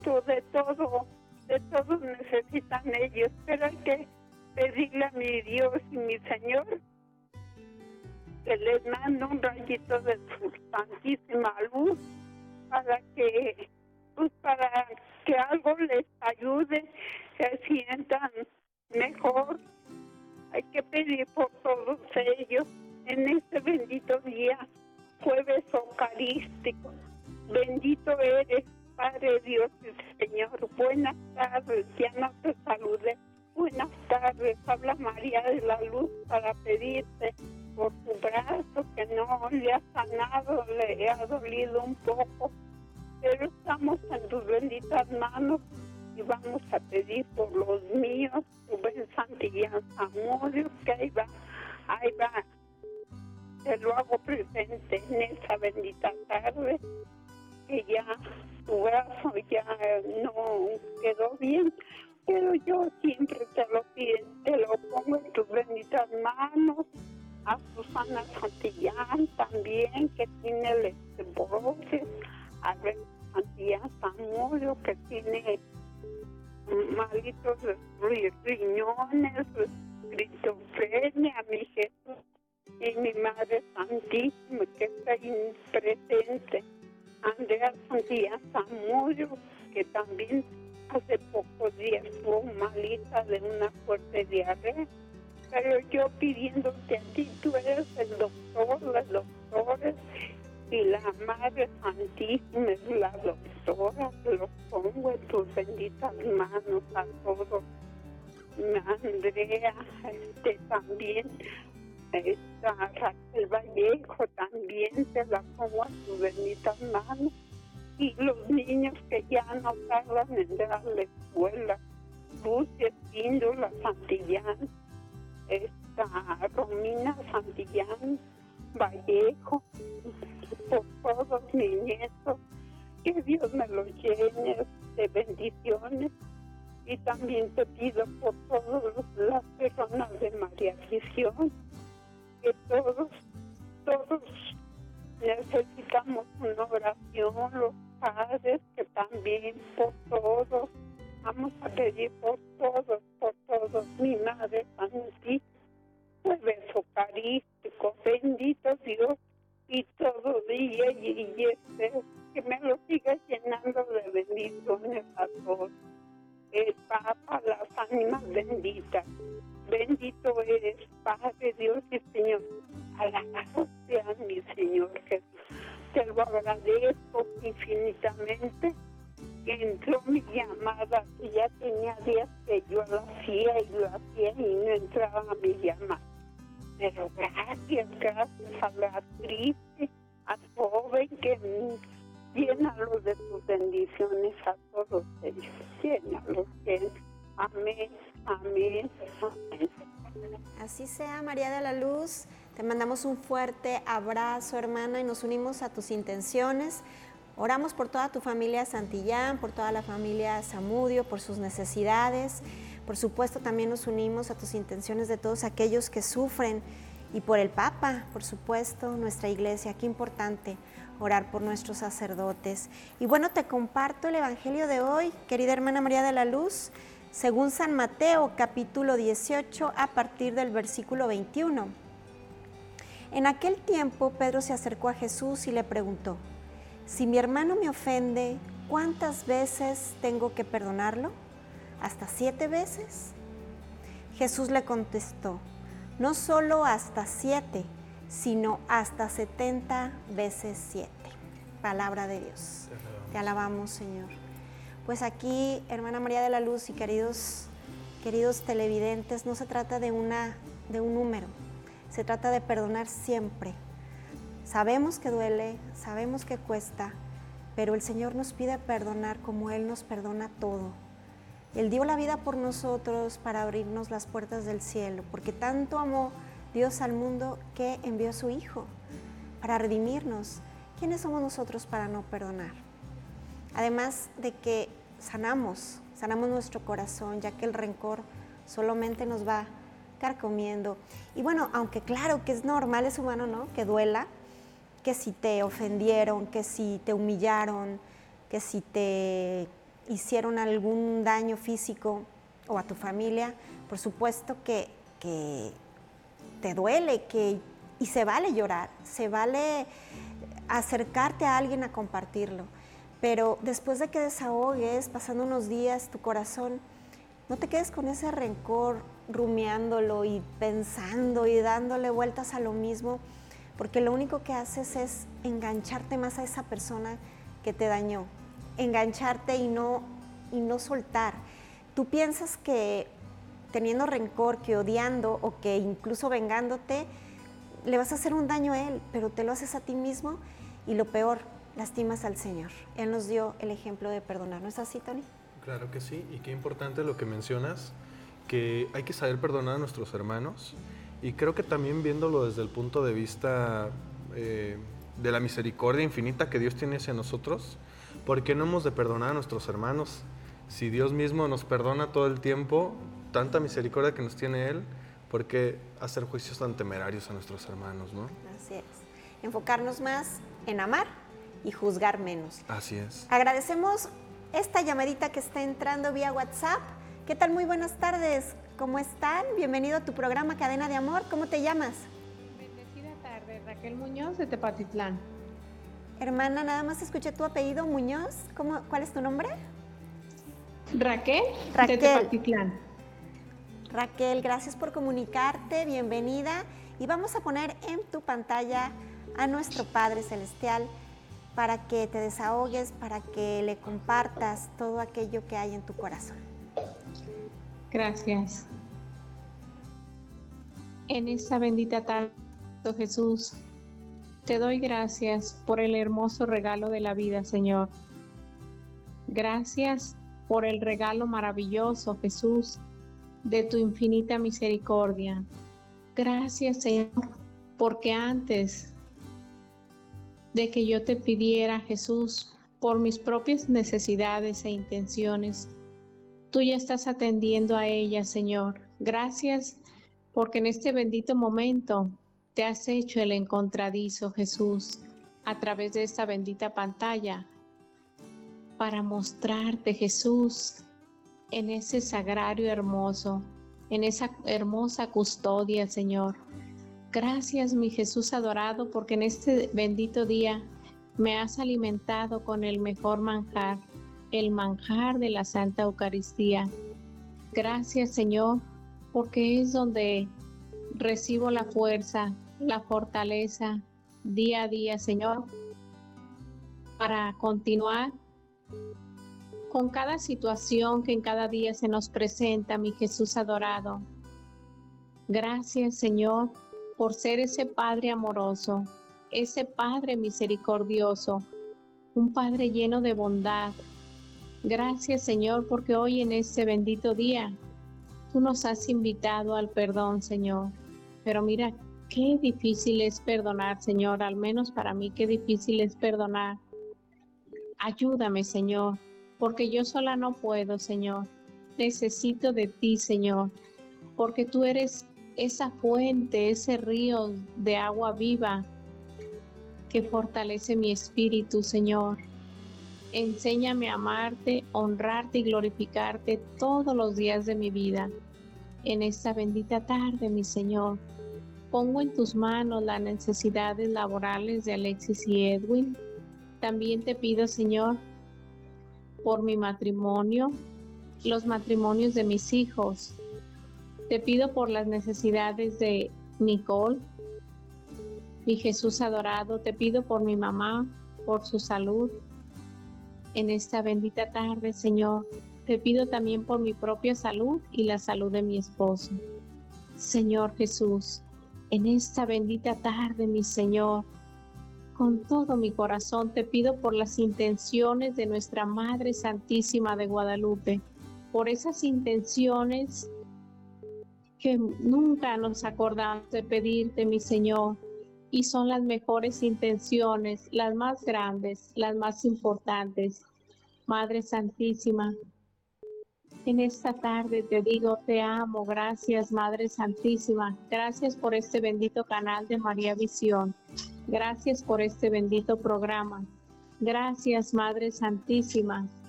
de todo necesitan ellos, pero hay que pedirle a mi Dios y mi Señor que les mande un rayito de su santísima luz para que algo les ayude, se sientan mejor. Hay que pedir por todos ellos en este bendito día, jueves eucarístico. Bendito eres, Padre Dios y Señor. Buenas tardes, ya no te saludé. Buenas tardes, habla María de la Luz para pedirte por tu brazo que no le ha sanado, le ha dolido un poco, pero estamos en tus benditas manos y vamos a pedir por los míos, Rubén Santillán Zamudio, que ahí va, te lo hago presente en esa bendita tarde, que ya tu brazo ya no quedó bien, pero yo siempre te lo pido, te lo pongo en tus benditas manos, a Susana Santillán también, que tiene el osteoporosis, a Rubén Santillán Zamudio, que tiene malitos riñones, esquizofrenia, a mi Jesús y mi Madre Santísima, que está ahí presente, Andrea Santillán Zamudio, que también hace pocos días estuvo malita de una fuerte diarrea, pero yo pidiéndote a ti, tú eres el doctor, las doctores, y la Madre Santísima es la doctora, te lo pongo en tus benditas manos a todos. Andrea, también, Raquel Vallejo, también te la pongo en tus benditas manos. Y los niños que ya no tardan en ir a la escuela, Lucia Espíndola Santillán, Romina Santillán Vallejo, por todos mis nietos, que Dios me los llene de bendiciones. Y también te pido por todas las personas de María Visión, que todos necesitamos una oración, los padres, que también por todos, vamos a pedir por todos, mi Madre Santísima, jueves eucarístico, bendito Dios, y todo día y que me lo siga llenando de bendiciones a todos. El Papa, las ánimas benditas, bendito eres, Padre Dios y Señor, alabado sea mi Señor Jesús. Te lo agradezco infinitamente, que entró mi llamada, que ya tenía días que yo lo hacía y no entraba mi llamada. Pero gracias a la actriz, al joven, que llénalos de tus bendiciones a todos ellos. Llénalos, amén, amén, amén. Así sea, María de la Luz. Te mandamos un fuerte abrazo, hermana, y nos unimos a tus intenciones. Oramos por toda tu familia Santillán, por toda la familia Zamudio, por sus necesidades. Por supuesto, también nos unimos a tus intenciones de todos aquellos que sufren, y por el Papa, por supuesto, nuestra iglesia. Qué importante orar por nuestros sacerdotes. Y bueno, te comparto el evangelio de hoy, querida hermana María de la Luz, según San Mateo, capítulo 18, a partir del versículo 21. En aquel tiempo, Pedro se acercó a Jesús y le preguntó: si mi hermano me ofende, ¿cuántas veces tengo que perdonarlo? ¿Hasta 7 veces? Jesús le contestó: no solo hasta 7, sino hasta 70 veces 7. Palabra de Dios. Te alabamos, Señor. Pues aquí, hermana María de la Luz y queridos televidentes, no se trata de un número, se trata de perdonar siempre. Sabemos que duele, sabemos que cuesta, pero el Señor nos pide perdonar como Él nos perdona todo. Él dio la vida por nosotros para abrirnos las puertas del cielo, porque tanto amó Dios al mundo que envió a su Hijo para redimirnos. ¿Quiénes somos nosotros para no perdonar? Además de que sanamos nuestro corazón, ya que el rencor solamente nos va carcomiendo. Y bueno, aunque claro que es normal, es humano, ¿no?, que duela, que si te ofendieron, que si te humillaron, que si te hicieron algún daño físico o a tu familia, por supuesto que te duele, y se vale llorar, se vale acercarte a alguien a compartirlo. Pero después de que desahogues, pasando unos días, tu corazón, no te quedes con ese rencor rumiándolo y pensando y dándole vueltas a lo mismo, porque lo único que haces es engancharte más a esa persona que te dañó, engancharte y no soltar. Tú piensas que teniendo rencor, que odiando o que incluso vengándote, le vas a hacer un daño a él, pero te lo haces a ti mismo y lo peor, lastimas al Señor. Él nos dio el ejemplo de perdonar, ¿no es así, Tony? Claro que sí, y qué importante lo que mencionas, que hay que saber perdonar a nuestros hermanos, y creo que también viéndolo desde el punto de vista de la misericordia infinita que Dios tiene hacia nosotros, ¿por qué no hemos de perdonar a nuestros hermanos? Si Dios mismo nos perdona todo el tiempo, tanta misericordia que nos tiene Él, ¿por qué hacer juicios tan temerarios a nuestros hermanos, no? Así es. Enfocarnos más en amar y juzgar menos. Así es. Agradecemos esta llamadita que está entrando vía WhatsApp. ¿Qué tal? Muy buenas tardes. ¿Cómo están? Bienvenido a tu programa Cadena de Amor. ¿Cómo te llamas? Bendecida tarde, Raquel Muñoz de Tepatitlán. Hermana, nada más escuché tu apellido, Muñoz. ¿Cuál es tu nombre? Raquel Raquel. de Tepatitlán. Raquel, gracias por comunicarte. Bienvenida. Y vamos a poner en tu pantalla a nuestro Padre Celestial para que te desahogues, para que le compartas todo aquello que hay en tu corazón. Gracias. En esta bendita tarde, Jesús, te doy gracias por el hermoso regalo de la vida, Señor. Gracias por el regalo maravilloso, Jesús, de tu infinita misericordia. Gracias, Señor, porque antes de que yo te pidiera, Jesús, por mis propias necesidades e intenciones, tú ya estás atendiendo a ellas, Señor. Gracias porque en este bendito momento te has hecho el encontradizo, Jesús, a través de esta bendita pantalla, para mostrarte, Jesús, en ese sagrario hermoso, en esa hermosa custodia, Señor. Gracias, mi Jesús adorado, porque en este bendito día me has alimentado con el mejor manjar, el manjar de la Santa Eucaristía. Gracias, Señor, porque es donde recibo la fuerza, la fortaleza día a día, Señor, para continuar con cada situación que en cada día se nos presenta, mi Jesús adorado. Gracias, Señor, por ser ese Padre amoroso, ese Padre misericordioso, un Padre lleno de bondad. Gracias, Señor, porque hoy en este bendito día tú nos has invitado al perdón, Señor. Pero mira, qué difícil es perdonar, Señor, al menos para mí, qué difícil es perdonar. Ayúdame, Señor, porque yo sola no puedo, Señor. Necesito de ti, Señor, porque tú eres esa fuente, ese río de agua viva que fortalece mi espíritu, Señor. Enséñame a amarte, honrarte y glorificarte todos los días de mi vida. En esta bendita tarde, mi Señor, pongo en tus manos las necesidades laborales de Alexis y Edwin. También te pido, Señor, por mi matrimonio, los matrimonios de mis hijos. Te pido por las necesidades de Nicole, mi Jesús adorado. Te pido por mi mamá, por su salud. En esta bendita tarde, Señor, te pido también por mi propia salud y la salud de mi esposo. Señor Jesús, en esta bendita tarde, mi Señor, con todo mi corazón te pido por las intenciones de nuestra Madre Santísima de Guadalupe, por esas intenciones que nunca nos acordamos de pedirte, mi Señor, y son las mejores intenciones, las más grandes, las más importantes. Madre Santísima, en esta tarde te digo, te amo. Gracias, Madre Santísima. Gracias por este bendito canal de María Visión. Gracias por este bendito programa. Gracias, Madre Santísima.